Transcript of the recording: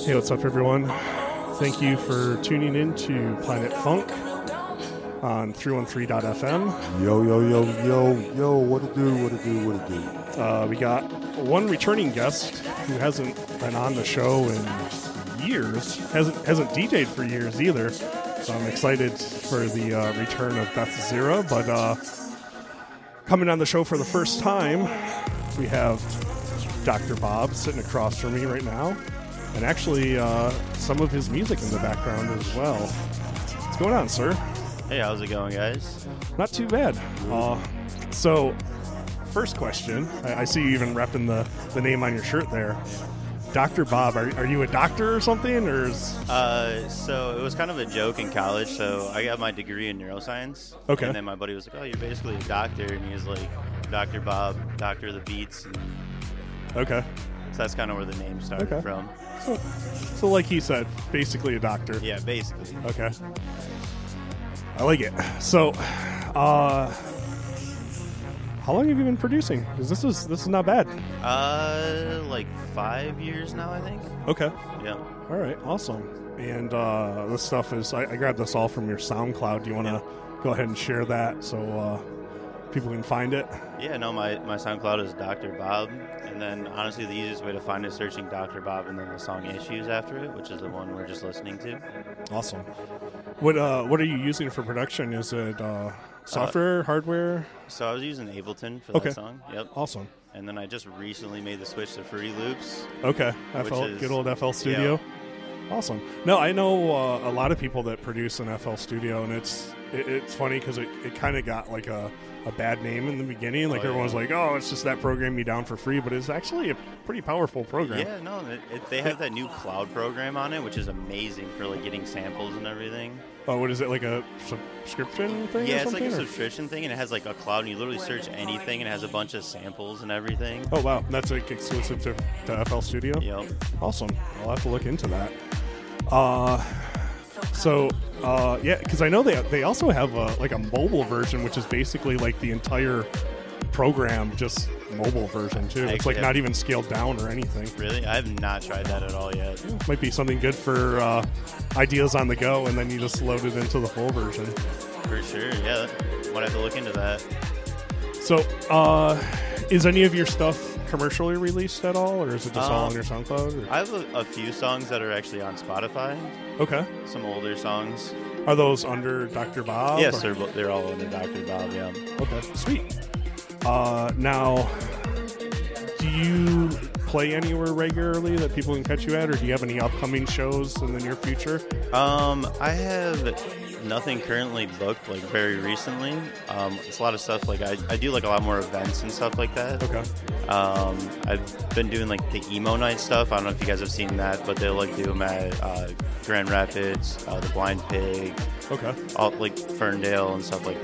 Hey, what's up, everyone? Thank you for tuning in to Planet Funk on 313.fm. Yo, what it do? We got one returning guest who hasn't been on the show in years, hasn't DJ'd for years either. So I'm excited for the return of Beth Zira. But coming on the show for the first time, we have Dr. Bob sitting across from me right now. And actually, some of his music in the background as well. What's going on, sir? Hey, how's it going, guys? Not too bad. So, first question. I see you even repping the name on your shirt there. Dr. Bob, are you a doctor or something? Or is... So it was kind of a joke in college. So I got my degree in neuroscience. Okay. And then my buddy was like, oh, you're basically a doctor. And he was like, Dr. Bob, Doctor of the Beats. And okay. so that's kind of where the name started from. So like he said, basically a doctor. Yeah, basically. Okay. I like it. So, how long have you been producing? Because this is not bad. Like 5 years now, I think. Okay. Yeah. All right. Awesome. And this stuff is I grabbed this all from your SoundCloud. Do you want to go ahead and share that so people can find it? Yeah. No, my SoundCloud is Dr. Bob, and then honestly, the easiest way to find it is searching Dr. Bob and then the song Issues after it, which is the one we're just listening to. Awesome. What are you using for production? Is it software, hardware? So I was using Ableton for that song. Yep. Awesome. And then I just recently made the switch to Fruity Loops. Okay. Good old FL Studio. Yeah. Awesome. No, I know a lot of people that produce in FL Studio, and it's funny because it kind of got like a bad name in the beginning. Like everyone's like, oh, it's just that program you down for free, but it's actually a pretty powerful program. Yeah, no, they have that new cloud program on it, which is amazing for like getting samples and everything. Oh, what is it, like a subscription thing? Yeah, or it's like a or? subscription thing, and it has like a cloud, and you literally search anything, and it has a bunch of samples and everything. Oh, wow. That's like exclusive to FL Studio? Yep. Awesome. I'll have to look into that. Because I know they also have a mobile version, which is basically like the entire program, just mobile version too. It's like not even scaled down or anything. Really? I have not tried that at all yet. Might be something good for ideas on the go, and then you just load it into the full version. For sure, yeah. Might have to look into that. So, is any of your stuff commercially released at all, or is it just all on your SoundCloud? Or? I have a few songs that are actually on Spotify. Okay. Some older songs. Are those under Dr. Bob? Yes, they're all under Dr. Bob, yeah. Okay, sweet. Now, do you play anywhere regularly that people can catch you at, or do you have any upcoming shows in the near future? I have nothing currently booked, like very recently. It's a lot of stuff, like I do like a lot more events and stuff like that. Okay. I've been doing like the emo night stuff. I don't know if you guys have seen that, but they'll like do them at Grand Rapids, the Blind Pig, okay, all, like Ferndale and stuff like